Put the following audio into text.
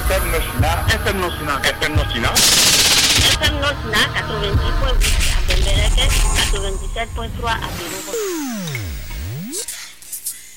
International. International. International. FM North 90.8 à Bembeleke, 97.3 à Bérouba.